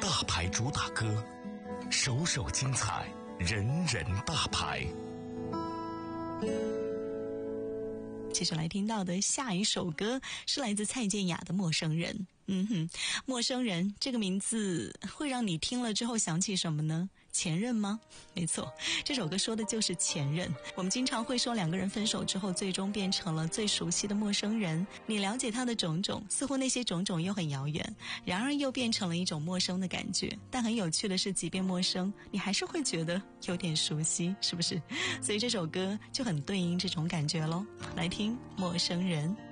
大牌主打歌，首首精彩，人人大牌。 接着来听到的下一首歌是来自蔡健雅的《陌生人》。陌生人这个名字会让你听了之后想起什么呢？前任吗？没错，这首歌说的就是前任。我们经常会说两个人分手之后最终变成了最熟悉的陌生人，你了解他的种种，似乎那些种种又很遥远，然而又变成了一种陌生的感觉。但很有趣的是，即便陌生，你还是会觉得有点熟悉，是不是？所以这首歌就很对应这种感觉咯。来听《陌生人》。